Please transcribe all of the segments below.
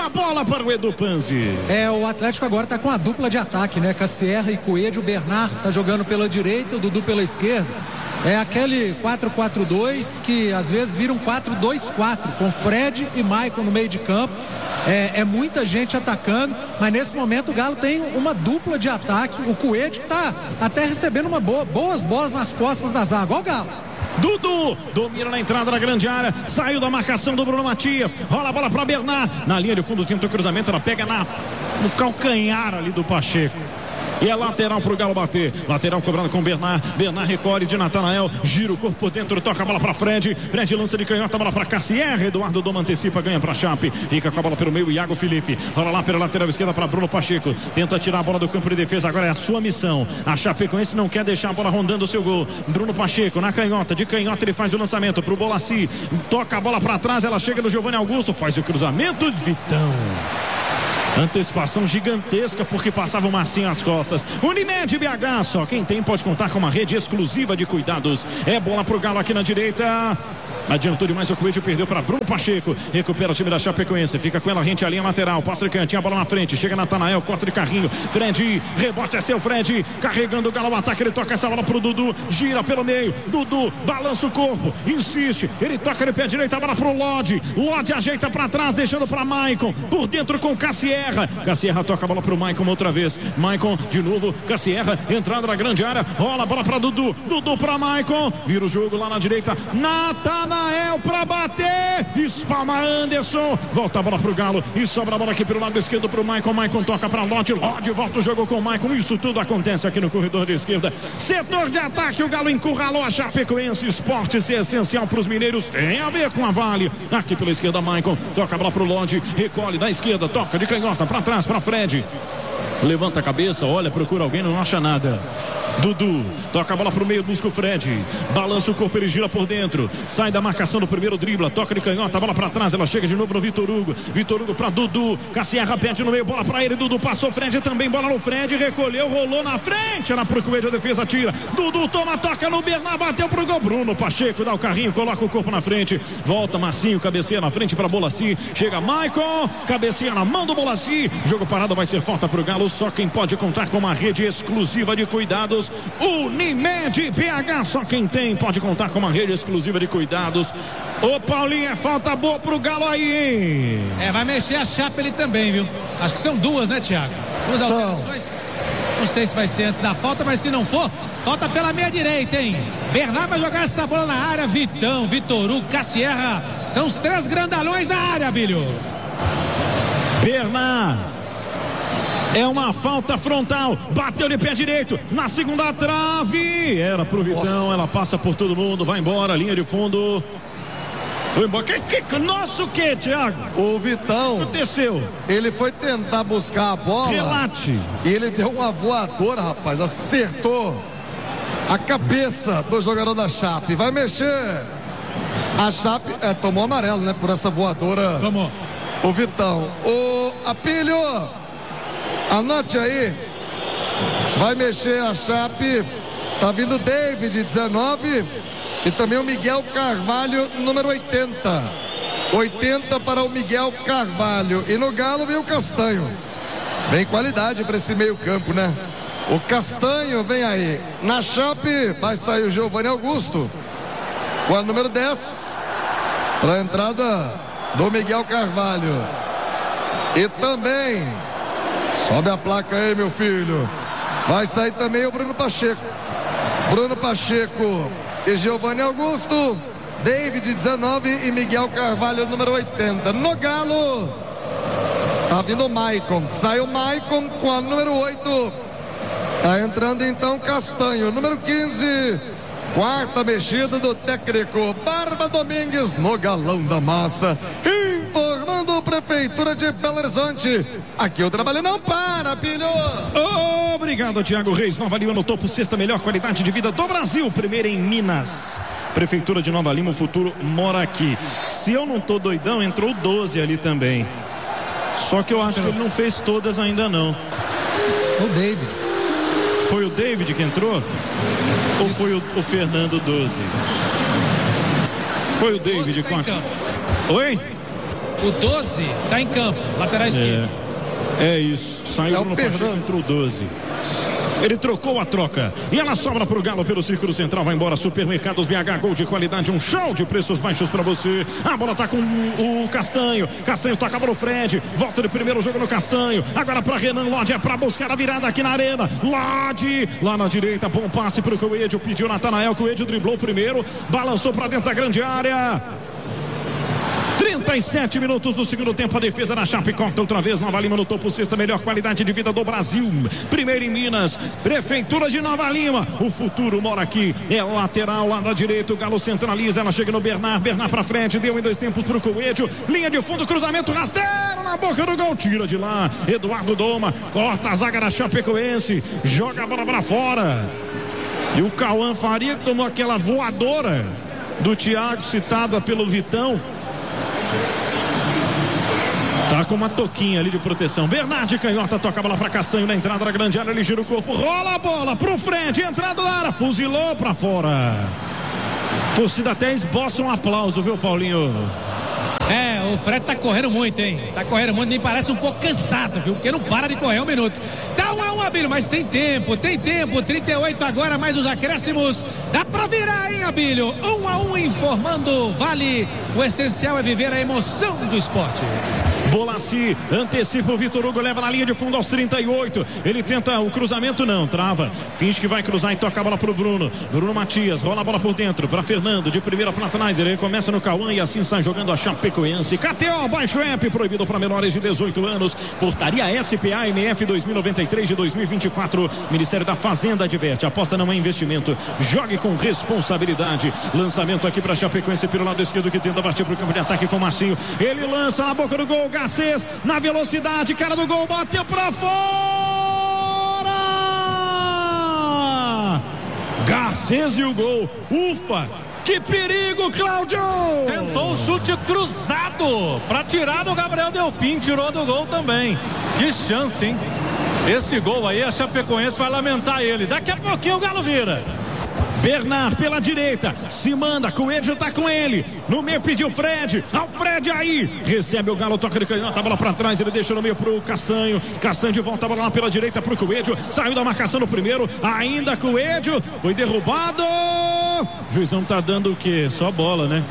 bola para o Edu Panzi. O Atlético agora tá com a dupla de ataque, né? Cassierra e Coelho. O Bernard tá jogando pela direita, o Dudu pela esquerda. É aquele 4-4-2 que às vezes vira um 4-2-4 com Fred e Maicon no meio de campo. É muita gente atacando, mas nesse momento o Galo tem uma dupla de ataque. O Coelho que tá até recebendo boas bolas nas costas da zaga. Olha o Galo. Dudu domina na entrada da grande área, saiu da marcação do Bruno Matias, rola a bola para Bernard, na linha de fundo tenta o cruzamento, ela pega no calcanhar ali do Pacheco. E é lateral pro Galo bater. Lateral cobrado com Bernard. Bernard recolhe de Natanael. Gira o corpo por dentro. Toca a bola pra Fred. Fred lança de canhota. A bola pra Cassierra. Eduardo Doma antecipa. Ganha pra Chape. Fica com a bola pelo meio. Iago Felipe. Rola lá pela lateral esquerda pra Bruno Pacheco. Tenta tirar a bola do campo de defesa. Agora é a sua missão. A Chapecoense não quer deixar a bola rondando o seu gol. Bruno Pacheco na canhota. De canhota ele faz o lançamento pro Bolassi. Toca a bola pra trás. Ela chega no Giovanni Augusto. Faz o cruzamento. Vitão. Antecipação gigantesca porque passava o Marcinho às costas. Unimed BH, só quem tem pode contar com uma rede exclusiva de cuidados. É bola pro Galo aqui na direita. Adiantou demais o Coelho, perdeu para Bruno Pacheco. Recupera o time da Chapecoense. Fica com ela, rente a linha lateral. Passa de cantinho, a bola na frente. Chega Natanael, corta de carrinho. Fred, rebote é seu Fred. Carregando o Galo ao ataque. Ele toca essa bola pro Dudu. Gira pelo meio. Dudu balança o corpo. Insiste. Ele toca de pé direito. A bola pro Lodi. Lodi ajeita para trás, deixando para Maicon. Por dentro com Cassierra. Cassierra toca a bola pro Maicon outra vez. Maicon de novo. Cassierra, entrada na grande área. Rola a bola para Dudu. Dudu para Maicon. Vira o jogo lá na direita. Natanael pra bater, espalma Anderson, volta a bola pro Galo e sobra a bola aqui pelo lado esquerdo pro Maicon. Maicon toca pra Lodi, Lodi volta o jogo com o Maicon. Isso tudo acontece aqui no corredor da esquerda. Setor de ataque, o Galo encurralou a Chapecoense. Esporte ser essencial pros mineiros, tem a ver com a Vale. Aqui pela esquerda Maicon, toca a bola pro Lodi, recolhe da esquerda, toca de canhota pra trás pra Fred. Levanta a cabeça, olha, procura alguém, não acha nada. Dudu, toca a bola pro meio, busca o Fred. Balança o corpo, ele gira por dentro. Sai da marcação do primeiro dribla, toca de canhota, a bola pra trás, ela chega de novo no Vitor Hugo. Vitor Hugo pra Dudu, Cassierra pede no meio, bola pra ele, Dudu passou, Fred também, bola no Fred, recolheu, rolou na frente, era pro Coelho, a defesa tira. Dudu toma, toca no Bernard, bateu pro gol. Bruno Pacheco dá o carrinho, coloca o corpo na frente. Volta Marcinho, cabeceia na frente pra Bolassi. Chega Maicon, cabeceia na mão do Bolassi. Jogo parado, vai ser falta pro Galo. Só quem pode contar com uma rede exclusiva de cuidados, Unimed BH, só quem tem pode contar com uma rede exclusiva de cuidados. Ô Paulinho, é falta boa pro Galo aí, hein? Vai mexer a Chape ele também, viu? Acho que são duas, né, Thiago? Duas alterações. Não sei se vai ser antes da falta, mas se não for, falta pela meia direita, hein? Bernard vai jogar essa bola na área. Vitão, Vitor Hugo, Cassierra, são os três grandalhões da área, Bilho. Bernard, é uma falta frontal, bateu de pé direito, na segunda trave, era pro Vitão. Nossa. Ela passa por todo mundo, vai embora, linha de fundo. Foi embora. Nossa, o que, Thiago? O Vitão. O que aconteceu? Ele foi tentar buscar a bola. Relate. E ele deu uma voadora, rapaz. Acertou a cabeça do jogador da Chape. Vai mexer. A Chape tomou amarelo, né? Por essa voadora. Tomou. O Vitão. O Apílio. Anote aí. Vai mexer a Chape. Tá vindo o David, 19. E também o Miguel Carvalho, número 80. 80 para o Miguel Carvalho. E no Galo vem o Castanho. Vem qualidade para esse meio campo, né? O Castanho vem aí. Na Chape vai sair o Giovanni Augusto com a número 10 para a entrada do Miguel Carvalho. E também sobe a placa aí, meu filho. Vai sair também o Bruno Pacheco. Bruno Pacheco e Giovanni Augusto, David 19 e Miguel Carvalho número 80. No Galo tá vindo o Maicon. Saiu o Maicon com a número 8. Tá entrando então Castanho, número 15. Quarta mexida do técnico Barba Domingues no Galão da Massa. Informando Prefeitura de Belo Horizonte. Aqui o trabalho não para, filho. Obrigado, Thiago Reis. Nova Lima no topo, sexta melhor qualidade de vida do Brasil. Primeira em Minas. Prefeitura de Nova Lima, o futuro mora aqui. Se eu não tô doidão, entrou 12 ali também. Só que eu acho que ele não fez todas ainda não. O David. Foi o David que entrou? Ou foi o Fernando 12? Foi o David com a... Oi? O 12 tá em campo, lateral esquerdo. É isso. Saiu no Pacheco, entrou o 12. Ele trocou a troca. E ela sobra pro Galo pelo círculo central. Vai embora. Supermercados BH, gol de qualidade. Um show de preços baixos pra você. A bola tá com o Castanho. Castanho toca pro Fred. Volta de primeiro jogo no Castanho. Agora pra Renan Lodge. É pra buscar a virada aqui na arena. Lodge. Lá na direita. Bom passe pro Coelho. Pediu Natanael. Coelho driblou primeiro. Balançou pra dentro da grande área. 37 minutos do segundo tempo, a defesa da Chape corta outra vez. Nova Lima no topo, sexta melhor qualidade de vida do Brasil. Primeiro em Minas, Prefeitura de Nova Lima. O futuro mora aqui. É lateral lá da direita. O Galo centraliza. Ela chega no Bernard. Bernard pra frente. Deu em 2 tempos pro Coelho. Linha de fundo, cruzamento rasteiro na boca do gol. Tira de lá. Eduardo Doma corta a zaga da Chapecoense. Joga a bola pra fora. E o Cauã Faria tomou aquela voadora do Thiago, citada pelo Vitão. Tá com uma toquinha ali de proteção. Bernard canhota, toca a bola pra Castanho na entrada da grande área. Ele gira o corpo, rola a bola pro Fred. Entrada da área, fuzilou pra fora. Torcida até esboça um aplauso, viu, Paulinho? O Fred tá correndo muito, hein? Tá correndo muito, me parece um pouco cansado, viu? Porque não para de correr 1 minuto. Tá 1-1, Abílio, mas tem tempo. 38 agora, mais os acréscimos. Dá pra virar, hein, Abílio? 1-1, informando Vale. O essencial é viver a emoção do esporte. Bolassi antecipa o Vitor Hugo, leva na linha de fundo aos 38. Ele tenta o cruzamento, não, trava. Finge que vai cruzar e toca a bola pro Bruno. Bruno Matias, rola a bola por dentro pra Fernando, de primeira pra Tnaiser. Ele começa no Cauã e assim sai jogando a Chapecoense. KTO, baixo app, proibido para menores de 18 anos. Portaria SPA MF 2093 de 2024. Ministério da Fazenda adverte, aposta não é investimento. Jogue com responsabilidade. Lançamento aqui pra Chapecoense pelo lado esquerdo, que tenta partir pro campo de ataque com o Marcinho. Ele lança na boca do gol. Garcês na velocidade, cara do gol, bateu pra fora! Garcês e o gol, ufa! Que perigo, Cláudio! Tentou o chute cruzado pra tirar do Gabriel Delfim, tirou do gol também. Que chance, hein? Esse gol aí, a Chapecoense vai lamentar ele. Daqui a pouquinho o Galo vira. Bernard pela direita, se manda, Coelho tá com ele, no meio pediu Fred, ao Fred aí, recebe o Galo, toca de canhota, a bola pra trás, ele deixa no meio pro Castanho, Castanho de volta, a bola lá pela direita pro Coelho, saiu da marcação no primeiro, ainda Coelho, foi derrubado, o juizão tá dando o quê? Só bola, né?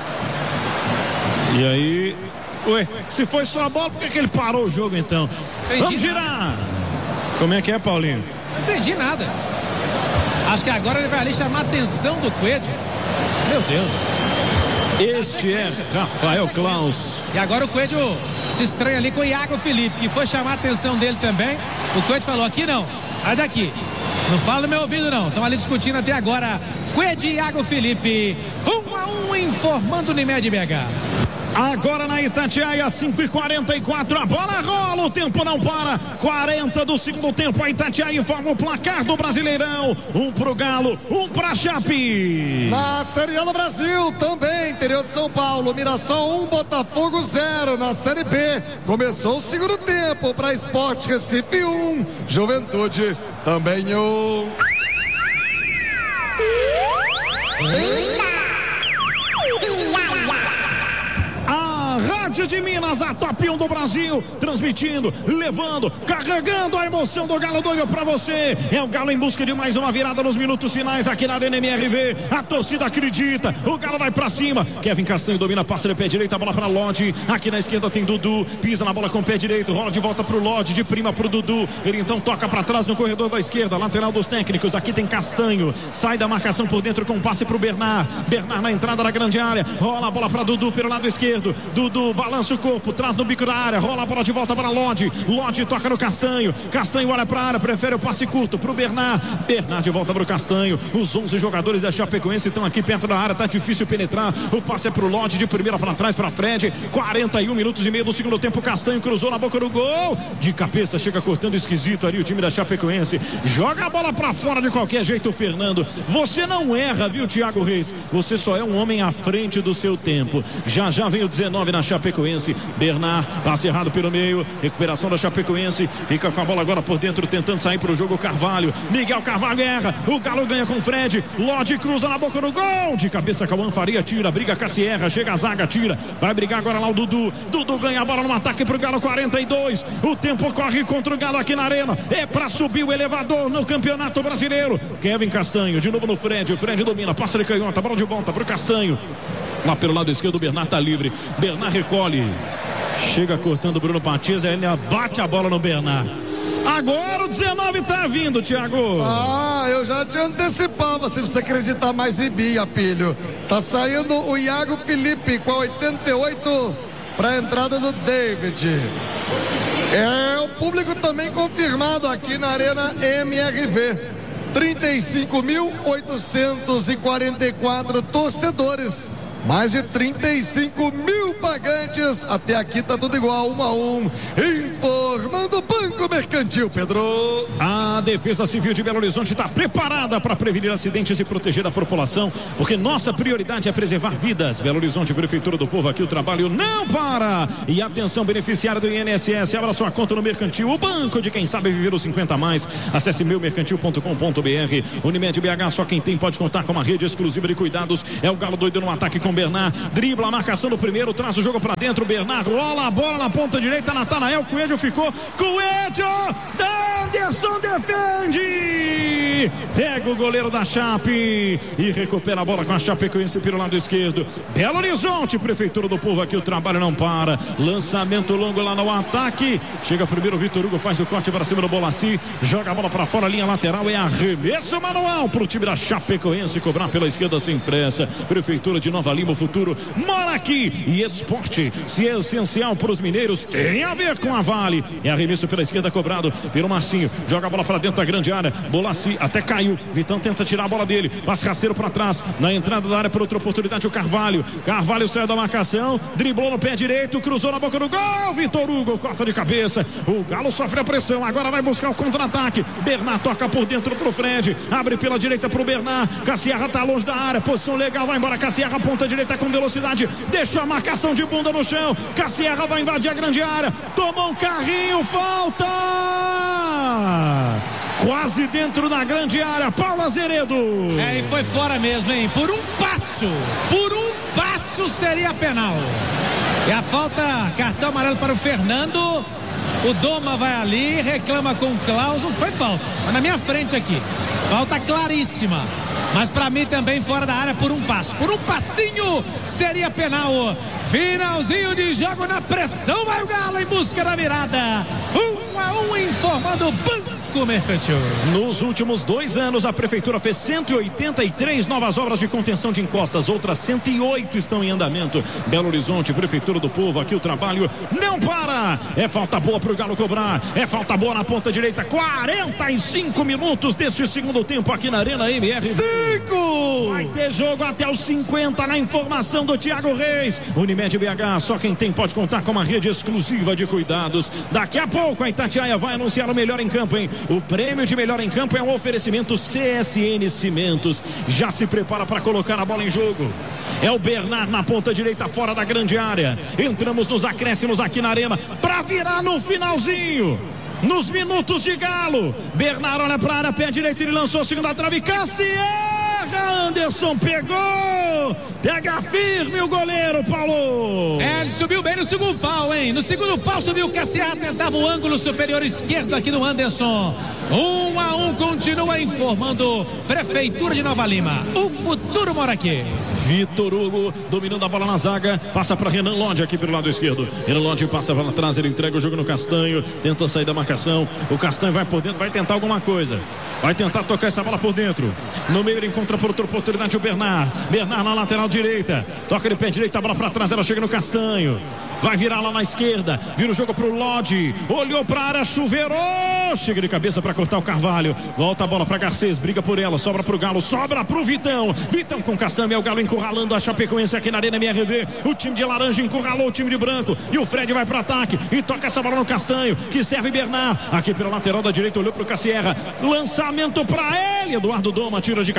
E aí, ué, se foi só a bola, por que ele parou o jogo então? Vamos girar! Como é que é, Paulinho? Não entendi nada. Acho que agora ele vai ali chamar a atenção do Coelho. Meu Deus. Este é Rafael Klaus. E agora o Coelho se estranha ali com o Iago Felipe, que foi chamar a atenção dele também. O Coelho falou, aqui não, sai daqui. Não fala no meu ouvido não. Estão ali discutindo até agora. Coelho e Iago Felipe. 1-1, informando o Unimed BH. Agora na Itatiaia, 5h44, a bola rola, o tempo não para, 40 do segundo tempo, a Itatiaia informa o placar do Brasileirão, 1 pro Galo, 1 pra Chape. Na Série A do Brasil, também, interior de São Paulo, Mirassol 1, Botafogo 0, na Série B, começou o segundo tempo para Sport Recife 1, Juventude também 1. Rádio de Minas, a top 1 do Brasil, transmitindo, levando, carregando a emoção do Galo doido pra você. É o Galo em busca de mais uma virada nos minutos finais aqui na Arena MRV. A torcida acredita, o Galo vai pra cima. Kevin Castanho domina, passa de pé direito, a bola pra Lodge. Aqui na esquerda tem Dudu, pisa na bola com o pé direito, rola de volta pro Lodge, de prima pro Dudu. Ele então toca pra trás no corredor da esquerda, lateral dos técnicos. Aqui tem Castanho, sai da marcação por dentro com um passe pro Bernard. Bernard na entrada da grande área, rola a bola pra Dudu pelo lado esquerdo. Dudu balança o corpo, traz no bico da área, rola a bola de volta para Lodge. Lodge toca no Castanho. Castanho olha para a área, prefere o passe curto pro Bernard. Bernard de volta pro Castanho. Os 11 jogadores da Chapecoense estão aqui perto da área, tá difícil penetrar. O passe é pro Lodge, de primeira para trás para Fred. 41 minutos e meio do segundo tempo. Castanho cruzou na boca do gol. De cabeça chega cortando esquisito ali o time da Chapecoense. Joga a bola para fora de qualquer jeito, Fernando. Você não erra, viu, Thiago Reis? Você só é um homem à frente do seu tempo. Já vem o 19 na Chapecoense. Chapecoense. Bernard, passe errado pelo meio, recuperação da Chapecoense, fica com a bola agora por dentro, tentando sair para o jogo. Carvalho, Miguel Carvalho erra, o Galo ganha com o Fred, Lodi cruza na boca do gol, de cabeça Cauã Faria tira, briga Cassierra, chega a zaga, tira, vai brigar agora lá o Dudu ganha a bola no ataque pro Galo, 42, o tempo corre contra o Galo aqui na arena, é pra subir o elevador no Campeonato Brasileiro. Kevin Castanho, de novo no Fred, o Fred domina, passa de canhota, bola de volta pro Castanho, lá pelo lado esquerdo o Bernard tá livre, Bernard recolhe, chega cortando o Bruno Patias, ele bate a bola no Bernard. Agora o 19 tá vindo, Thiago. Eu já te antecipava, se você acreditar mais em mim, Apílio. Tá saindo o Iago Felipe com a 88 para a entrada do David. É o público também confirmado aqui na Arena MRV. 35.844 torcedores. Mais de 35 mil pagantes. Até aqui tá tudo igual, 1-1. Informando o Banco Mercantil, Pedro. A Defesa Civil de Belo Horizonte está preparada para prevenir acidentes e proteger a população, porque nossa prioridade é preservar vidas. Belo Horizonte, Prefeitura do Povo, aqui o trabalho não para. E atenção, beneficiário do INSS, abra sua conta no Mercantil, o banco de quem sabe viver os 50 a mais. Acesse meumercantil.com.br. Unimed BH, só quem tem pode contar com uma rede exclusiva de cuidados. É o Galo doido no ataque com Bernard, dribla a marcação do primeiro, traz o jogo pra dentro, Bernard rola a bola na ponta direita, Natanael, Coelho ficou, Coelho, Anderson defende, pega o goleiro da Chape e recupera a bola com a Chapecoense pelo lado esquerdo. Belo Horizonte, Prefeitura do Povo, aqui o trabalho não para, lançamento longo lá no ataque, chega primeiro o Vitor Hugo, faz o corte para cima do Bolassi, joga a bola para fora, linha lateral, é arremesso manual pro time da Chapecoense, cobrar pela esquerda sem pressa. Prefeitura de Nova Lima, o futuro mora aqui. E esporte, se é essencial para os mineiros, tem a ver com a Vale. É arremesso pela esquerda cobrado pelo Marcinho, joga a bola para dentro da grande área, Bolassi até caiu, Vitão tenta tirar a bola dele, passe rasteiro para trás, na entrada da área por outra oportunidade o Carvalho saiu da marcação, driblou no pé direito, cruzou na boca do gol, Vitor Hugo corta de cabeça, o Galo sofre a pressão, agora vai buscar o contra-ataque, Bernard toca por dentro pro Fred, abre pela direita pro Bernard, Cassierra tá longe da área, posição legal, vai embora Cassierra, ponta direita com velocidade, deixou a marcação de bunda no chão, Cassierra vai invadir a grande área, tomou um carrinho, falta! Quase dentro da grande área, Paulo Azeredo. E foi fora mesmo, hein? Por um passo seria penal. E a falta, cartão amarelo para o Fernando. O Doma vai ali, reclama com o Clauso, foi falta, mas na minha frente aqui, falta claríssima. Mas pra mim também fora da área por um passo. Por um passinho seria penal. Finalzinho de jogo na pressão. Vai o Galo em busca da virada. 1-1 informando o Banco Mercantil. Nos últimos 2 anos a Prefeitura fez 183 novas obras de contenção de encostas. Outras 108 estão em andamento. Belo Horizonte, Prefeitura do Povo, aqui o trabalho não para. É falta boa pro Galo cobrar. É falta boa na ponta direita. 45 minutos deste segundo tempo aqui na Arena MR. Vai ter jogo até os 50 na informação do Thiago Reis. Unimed BH, só quem tem pode contar com uma rede exclusiva de cuidados. Daqui a pouco a Itatiaia vai anunciar o melhor em campo, hein? O prêmio de melhor em campo é um oferecimento CSN Cimentos. Já se prepara para colocar a bola em jogo. É o Bernard na ponta direita, fora da grande área. Entramos nos acréscimos aqui na arena para virar no finalzinho. Nos minutos de Galo, Bernard olha para a área, pé direito, ele lançou a segunda trave, Cassierra, Anderson pegou, pega firme o goleiro, Paulo. Ele subiu bem no segundo pau, hein? No segundo pau subiu o Cassierra, tentava o ângulo superior esquerdo aqui do Anderson. 1-1, continua informando Prefeitura de Nova Lima. O futuro mora aqui. Vitor Hugo dominando a bola na zaga, passa para Renan Lodge aqui pelo lado esquerdo. Renan Lodge passa para trás, ele entrega o jogo no Castanho, tenta sair da marcação. O Castanho vai por dentro, vai tentar alguma coisa. Vai tentar tocar essa bola por dentro. No meio ele encontra por outra oportunidade o Bernard. Bernard na lateral direita. Toca de pé direito, a bola para trás, ela chega no Castanho. Vai virar lá na esquerda. Vira o jogo pro Lodge. Olhou pra área, chuveirou. Chega de cabeça para cortar o Carvalho. Volta a bola para Garcês, briga por ela. Sobra pro Galo, sobra pro Vitão. Vitão com Castanho, é o Galo encurralando a Chapecoense aqui na Arena MRV. O time de laranja encurralou o time de branco. E o Fred vai pro ataque. E toca essa bola no Castanho, que serve Bernard. Aqui pela lateral da direita, olhou pro Cassierra. Lançamento pra ele. Eduardo Doma tira de cabeça.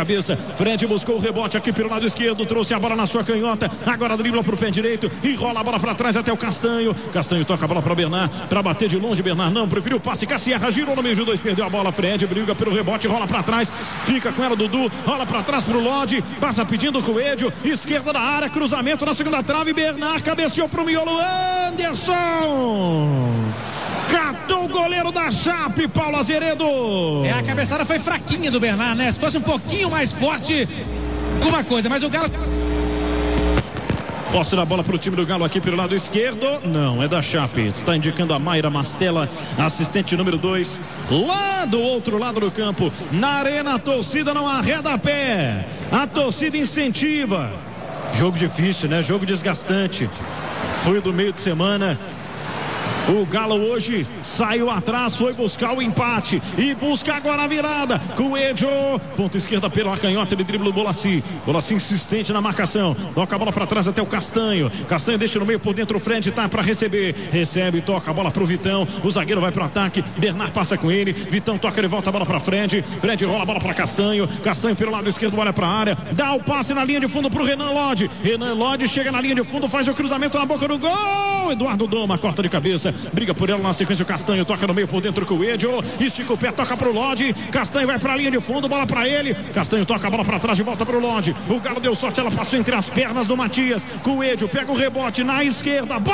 Fred buscou o rebote aqui pelo lado esquerdo, trouxe a bola na sua canhota, agora dribla pro pé direito e rola a bola para trás até o Castanho. Castanho toca a bola para Bernard, para bater de longe. Bernard não, preferiu o passe. Cassierra girou no meio de dois, perdeu a bola. Fred briga pelo rebote, rola para trás, fica com ela Dudu, rola para trás pro Lodi, passa pedindo o Coelho, esquerda da área, cruzamento na segunda trave. Bernard cabeceou pro miolo. Anderson catou o goleiro da Chape, Paulo Azeredo. A cabeçada foi fraquinha do Bernard, né? Se fosse um pouquinho mais forte, alguma coisa, mas o Galo... Posse da bola para o time do Galo aqui pelo lado esquerdo. Não, é da Chape. Está indicando a Mayra Mastella, assistente número 2, lá do outro lado do campo. Na arena a torcida não arreda a pé, a torcida incentiva. Jogo difícil, né? Jogo desgastante. Foi do meio de semana. O Galo hoje saiu atrás, foi buscar o empate e busca agora a virada. Coelho, ponta esquerda pela canhota, ele dribla o Bolassi. Bolassi insistente na marcação, toca a bola para trás até o Castanho. Castanho deixa no meio, por dentro o Fred tá para receber. Recebe, toca a bola pro Vitão. O zagueiro vai pro ataque, Bernard passa com ele. Vitão toca, ele volta a bola para Fred. Fred rola a bola para Castanho. Castanho pelo lado esquerdo, olha para a área. Dá o passe na linha de fundo pro Renan Lodi. Renan Lodi chega na linha de fundo, faz o cruzamento na boca do gol. Eduardo Doma corta de cabeça. Briga por ela na sequência, o Castanho toca no meio por dentro com o Coelho, estica o pé, toca pro Lodi. Castanho vai pra linha de fundo, bola pra ele. Castanho toca a bola pra trás, de volta pro Lodi. O Galo deu sorte, ela passou entre as pernas do Matias. Coelho pega o rebote na esquerda.